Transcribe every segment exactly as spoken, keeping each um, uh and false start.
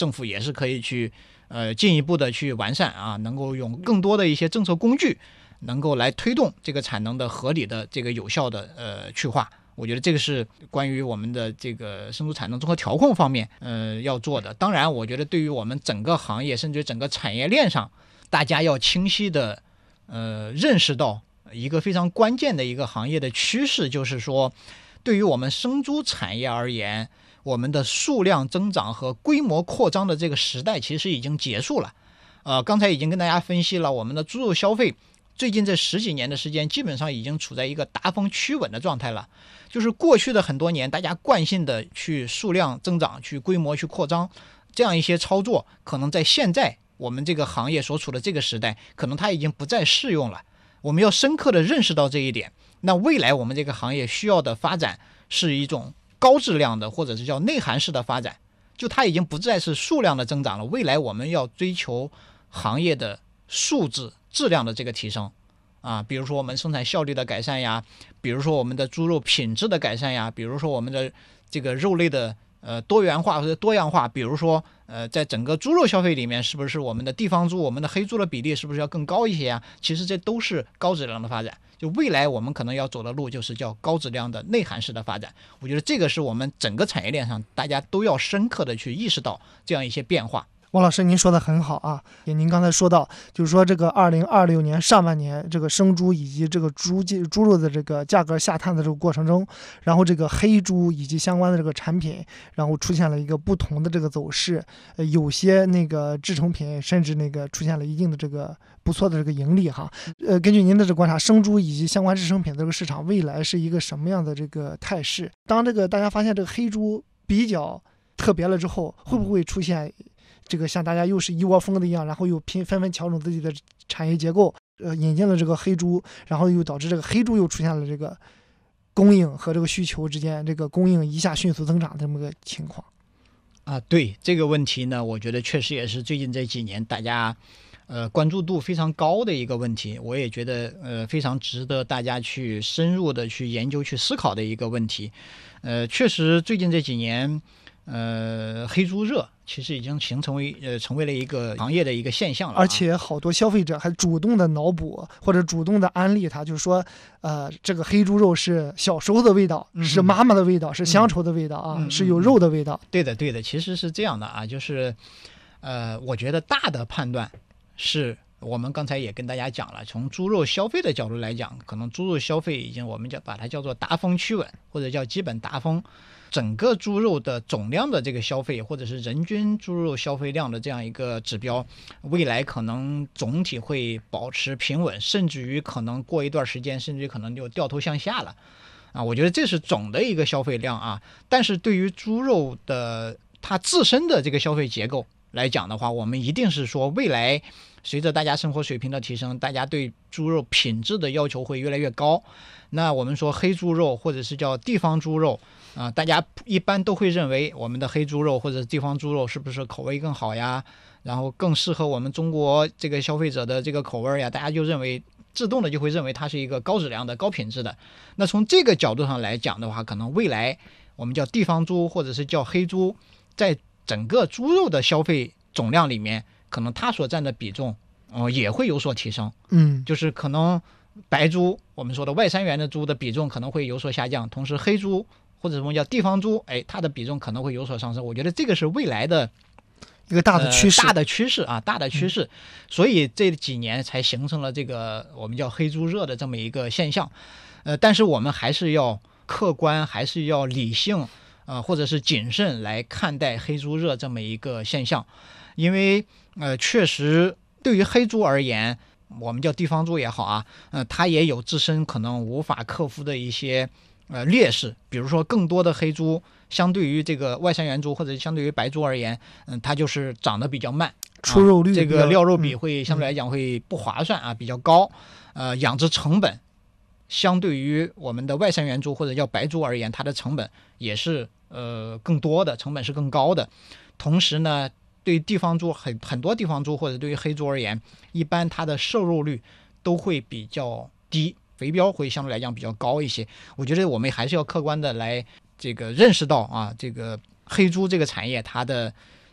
政府也是可以去呃进一步的去完善啊，能够用更多的一些政策工具，能够来推动这个产能的合理的这个有效的呃去化。我觉得这个是关于我们的这个生猪产能综合调控方面呃要做的。当然我觉得对于我们整个行业甚至整个产业链上，大家要清晰的呃认识到一个非常关键的一个行业的趋势，就是说对于我们生猪产业而言，我们的数量增长和规模扩张的这个时代其实已经结束了。呃，刚才已经跟大家分析了，我们的猪肉消费最近这十几年的时间基本上已经处在一个达峰趋稳的状态了。就是过去的很多年大家惯性的去数量增长，去规模去扩张，这样一些操作可能在现在我们这个行业所处的这个时代可能它已经不再适用了。我们要深刻的认识到这一点，那未来我们这个行业需要的发展是一种高质量的或者是叫内涵式的发展，就它已经不再是数量的增长了，未来我们要追求行业的素质质量的这个提升啊，比如说我们生产效率的改善呀，比如说我们的猪肉品质的改善呀，比如说我们的这个肉类的呃多元化或者多样化，比如说呃在整个猪肉消费里面，是不是我们的地方猪我们的黑猪的比例是不是要更高一些啊？其实这都是高质量的发展，就未来我们可能要走的路就是叫高质量的内涵式的发展。我觉得这个是我们整个产业链上大家都要深刻的去意识到这样一些变化。 王老师您说的很好啊，也您刚才说到就是说这个二零二六年上半年这个生猪以及这个猪猪肉的这个价格下探的这个过程中，然后这个黑猪以及相关的这个产品然后出现了一个不同的这个走势，呃有些那个制成品甚至那个出现了一定的这个不错的这个盈利哈。呃根据您的这个观察，生猪以及相关制成品的这个市场未来是一个什么样的这个态势？当这个大家发现这个黑猪比较特别了之后，会不会出现这个像大家又是一窝蜂的一样，然后又拼纷纷调整自己的产业结构，呃，引进了这个黑猪，然后又导致这个黑猪又出现了这个供应和这个需求之间这个供应一下迅速增长的这么个情况啊？对这个问题呢，我觉得确实也是最近这几年大家呃关注度非常高的一个问题，我也觉得呃非常值得大家去深入的去研究去思考的一个问题。呃，确实最近这几年呃黑猪热其实已经形成为呃成为了一个行业的一个现象了、啊， 而且好多消费者还主动的脑补或者主动的安利它，就是说呃这个黑猪肉是小时候的味道、嗯、是妈妈的味道，是乡愁的味道啊、嗯、是有肉的味道、嗯、 对的对的，其实是这样的啊，就是呃我觉得大的判断是我们刚才也跟大家讲了，从猪肉消费的角度来讲，可能猪肉消费已经我们叫把它叫做达峰趋稳，或者叫基本达峰。整个猪肉的总量的这个消费，或者是人均猪肉消费量的这样一个指标，未来可能总体会保持平稳，甚至于可能过一段时间，甚至于可能就掉头向下了啊。我觉得这是总的一个消费量啊。但是对于猪肉的它自身的这个消费结构来讲的话，我们一定是说未来随着大家生活水平的提升，大家对猪肉品质的要求会越来越高。那我们说黑猪肉或者是叫地方猪肉啊、呃，大家一般都会认为我们的黑猪肉或者地方猪肉是不是口味更好呀，然后更适合我们中国这个消费者的这个口味呀，大家就认为自动的就会认为它是一个高质量的高品质的。那从这个角度上来讲的话，可能未来我们叫地方猪或者是叫黑猪，在整个猪肉的消费总量里面，可能它所占的比重呃也会有所提升。 嗯， 就是可能白猪我们说的外三元的猪的比重可能会有所下降，同时黑猪或者什么叫地方猪，哎，它的比重可能会有所上升。我觉得这个是未来的一个大的趋势、 呃、大的趋势啊，大的趋势、嗯。所以这几年才形成了这个我们叫黑猪热的这么一个现象。呃，但是我们还是要客观，还是要理性，呃，或者是谨慎来看待黑猪热这么一个现象，因为呃，确实对于黑猪而言。我们叫地方猪也好啊，呃，它也有自身可能无法克服的一些呃劣势，比如说更多的黑猪相对于这个外三元猪或者相对于白猪而言，嗯、呃，它就是长得比较慢， 出肉率、 啊、这个料肉比会相对来讲会不划算啊，嗯、比较高，呃，养殖成本相对于我们的外三元猪或者叫白猪而言，它的成本也是呃更多的，成本是更高的，同时呢。对于地方猪很很多地方猪或者对于黑猪而言，一般它的瘦肉率都会比较低，肥膘会相对来讲比较高一些。我觉得我们还是要客观的来这个认识到啊，这个黑猪这个产业它的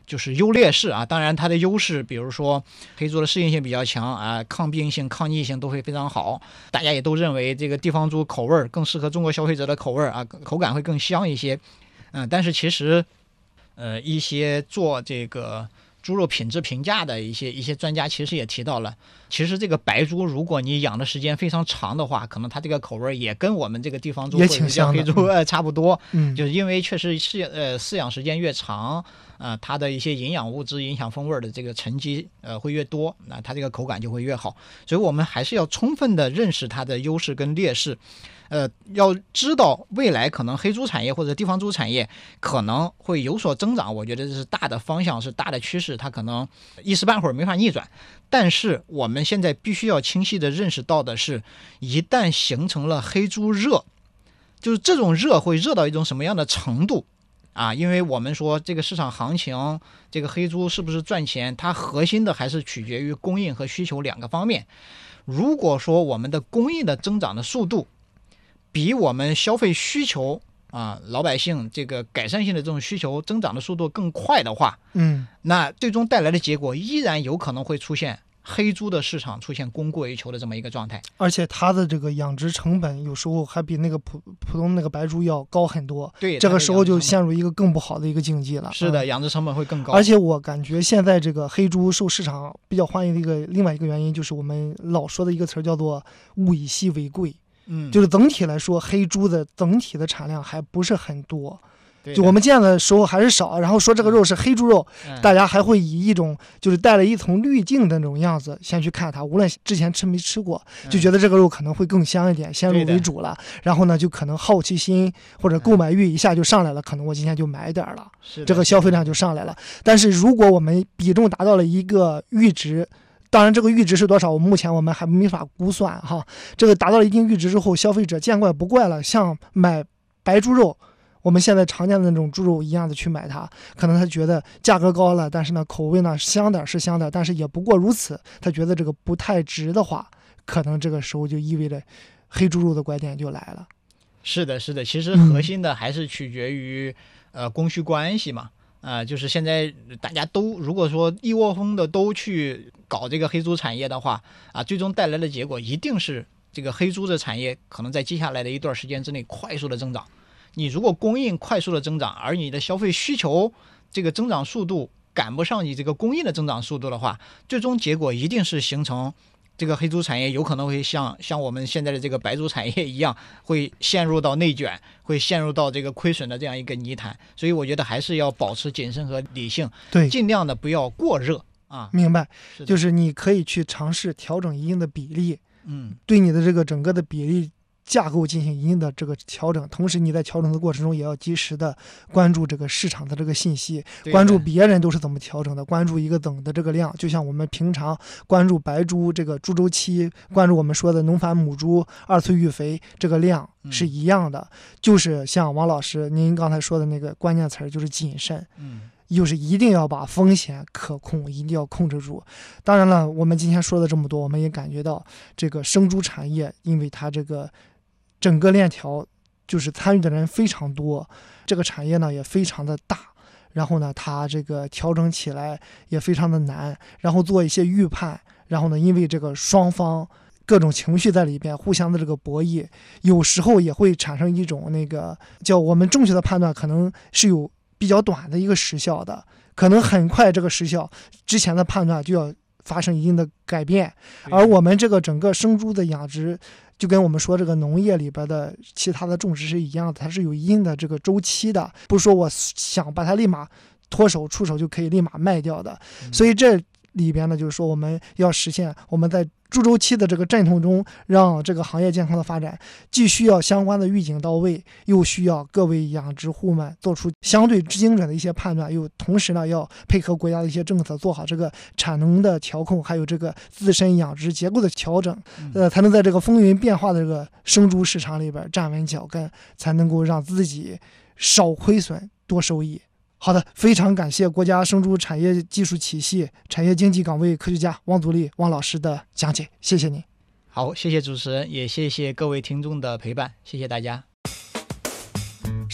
就是优劣势啊。当然它的优势比如说黑猪的适应性比较强啊，抗病性抗逆性都会非常好，大家也都认为这个地方猪口味更适合中国消费者的口味啊，口感会更香一些。嗯、呃，但是其实呃一些做这个猪肉品质评价的一些一些专家其实也提到了，其实这个白猪如果你养的时间非常长的话，可能它这个口味也跟我们这个地方猪或者叫黑猪呃差不多， 嗯， 就是因为确实是呃饲养时间越长，呃它的一些营养物质影响风味的这个沉积呃会越多，那它这个口感就会越好。所以我们还是要充分的认识它的优势跟劣势。呃，要知道未来可能黑猪产业或者地方猪产业可能会有所增长，我觉得这是大的方向，是大的趋势，它可能一时半会儿没法逆转。但是我们现在必须要清晰的认识到的是，一旦形成了黑猪热，就是这种热会热到一种什么样的程度啊？因为我们说这个市场行情，这个黑猪是不是赚钱，它核心的还是取决于供应和需求两个方面。如果说我们的供应的增长的速度比我们消费需求啊，老百姓这个改善性的这种需求增长的速度更快的话， 嗯， 那最终带来的结果依然有可能会出现黑猪的市场出现供过于求的这么一个状态。 而且它的这个养殖成本有时候还比那个普普通那个白猪要高很多， 对， 这个时候就陷入一个更不好的一个境地了。 是的， 嗯、 养殖成本会更高。 而且我感觉现在这个黑猪受市场比较欢迎的一个另外一个原因，就是我们老说的一个词叫做物以稀为贵。 嗯， 就是总体来说，黑猪的总体的产量还不是很多， 对就我们见的时候还是少。然后说这个肉是黑猪肉， 嗯、 大家还会以一种就是带了一层滤镜的那种样子先去看它，无论之前吃没吃过，就觉得这个肉可能会更香一点，先入为主了。然后呢，就可能好奇心或者购买欲一下就上来了，可能我今天就买点了，这个消费量就上来了。但是如果我们比重达到了一个阈值，当然，这个阈值是多少？我目前我们还没法估算哈。这个达到了一定阈值之后，消费者见怪不怪了，像买白猪肉，我们现在常见的那种猪肉一样的去买它，可能他觉得价格高了，但是呢口味呢香点是香点，但是也不过如此。他觉得这个不太值的话，可能这个时候就意味着黑猪肉的拐点就来了。 是的，是的，其实核心的还是取决于、嗯、呃供需关系嘛。啊、呃，就是现在大家都如果说一窝蜂的都去搞这个黑猪产业的话啊，最终带来的结果一定是这个黑猪的产业可能在接下来的一段时间之内快速的增长。你如果供应快速的增长，而你的消费需求这个增长速度赶不上你这个供应的增长速度的话，最终结果一定是形成这个黑猪产业有可能会像像我们现在的这个白猪产业一样，会陷入到内卷，会陷入到这个亏损的这样一个泥潭。所以我觉得还是要保持谨慎和理性， 对， 尽量的不要过热啊。 明白， 是就是你可以去尝试调整一定的比例， 嗯， 对你的这个整个的比例架构进行一定的这个调整，同时你在调整的过程中也要及时的关注这个市场的这个信息，关注别人都是怎么调整的，关注一个等的这个量，就像我们平常关注白猪这个猪周期，关注我们说的农繁母猪二次育肥这个量是一样的、嗯、就是像王老师您刚才说的那个关键词就是谨慎，嗯，就是一定要把风险可控，一定要控制住。当然了，我们今天说的这么多，我们也感觉到这个生猪产业，因为它这个整个链条就是参与的人非常多，这个产业呢也非常的大，然后呢它这个调整起来也非常的难，然后做一些预判，然后呢因为这个双方各种情绪在里边互相的这个博弈，有时候也会产生一种那个叫我们正确的判断可能是有比较短的一个时效的，可能很快这个时效之前的判断就要发生一定的改变。而我们这个整个生猪的养殖就跟我们说这个农业里边的其他的种植是一样的，它是有一定的这个周期的，不是说我想把它立马脱手出手就可以立马卖掉的。所以这里边呢就是说我们要实现我们在猪周期的这个阵痛中让这个行业健康的发展，既需要相关的预警到位，又需要各位养殖户们做出相对精准的一些判断，又同时呢要配合国家的一些政策，做好这个产能的调控，还有这个自身养殖结构的调整，呃，才能在这个风云变化的这个生猪市场里边站稳脚跟，才能够让自己少亏损多收益。好的，非常感谢国家生猪产业技术体系产业经济岗位科学家汪祖立汪老师的讲解，谢谢您。 好，谢谢主持人，也谢谢各位听众的陪伴，谢谢大家。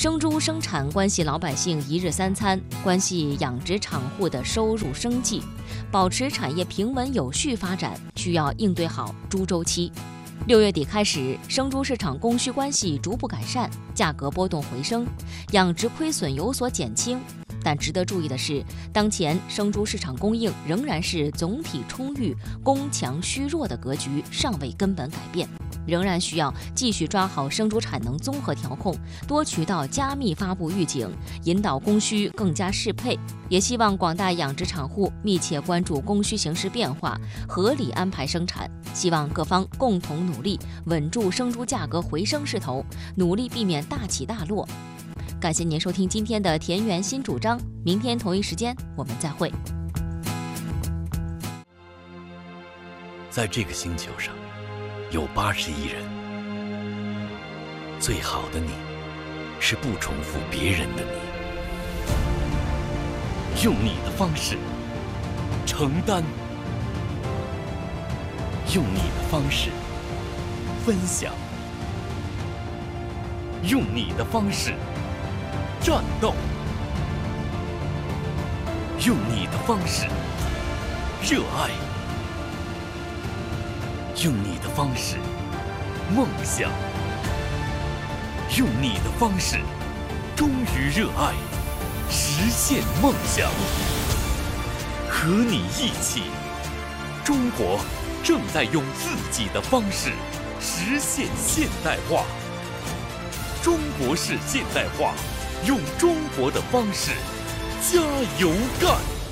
生猪生产关系老百姓一日三餐，关系养殖场户的收入生计。保持产业平稳有序发展，需要应对好猪周期。六月底开始，生猪市场供需关系逐步改善，价格波动回升，养殖亏损有所减轻。但值得注意的是，当前生猪市场供应仍然是总体充裕、供强虚弱的格局，尚未根本改变，仍然需要继续抓好生猪产能综合调控，多渠道加密发布预警，引导供需更加适配。也希望广大养殖场户密切关注供需形势变化，合理安排生产。希望各方共同努力，稳住生猪价格回升势头，努力避免大起大落。感谢您收听今天的田园新主张，明天同一时间我们再会。 在这个星球上，有八十亿人，最好的你，是不重复别人的你，用你的方式承担，用你的方式分享，用你的方式战斗，用你的方式热爱，用你的方式梦想，用你的方式忠于热爱，实现梦想。和你一起，中国正在用自己的方式实现现代化。中国式现代化，用中国的方式加油干！